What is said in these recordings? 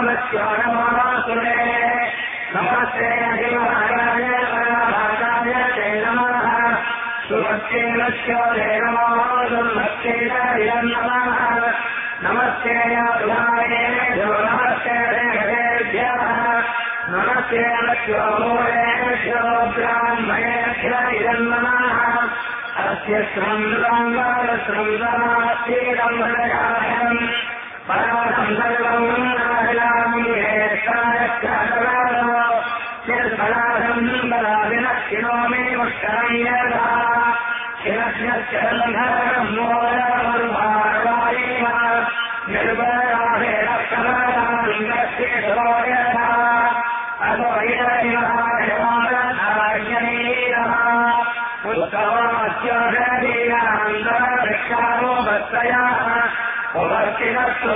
नमोऽस्तुते नमस्ते अखिलमहाराय महाभागाय ते नमः सुभक्ते नश्योरे नमो दुर्भक्ते नमः नमस्ते यादुधायेभ्यो नमस्ते देवेभ्यः नमस्ते नश्यो मूलेभ्यो ब्राह्मणेभ्यो नमः अस्य श्रृङ्गारशृङ्गास्तीरम्भयाहम् परमं सर्वं नाभिलामं हेष्टायश्चादवादो चिरफलादं बलाविनक्षिणो मे मुष्करं यदा शिरस्यश्चरन्धरं मोदमरुभारवायेव निर्भयाभेदक्षमराङ्गस्येषो यथा अतो इदमिवायवादनार्यनीरः उत्तमास्योषधीनान्तरक्षारो भक्तयाः उपस्थितस्तु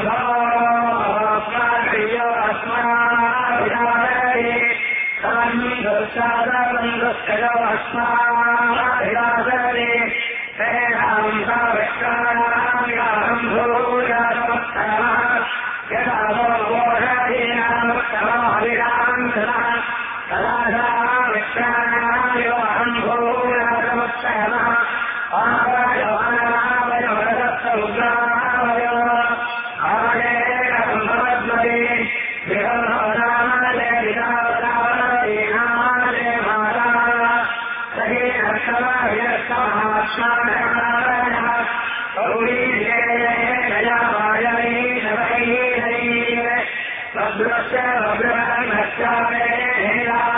भवो अस्माभिराधये सन्धुसादबन्धुश्चयो अस्माभिराधये तेषां साविष्कारां भूयात्मः यदा भोषधीनामुत्तमाभिरान्धनः तदा विश्राणाय अहं भूयात्मः भद्रस्य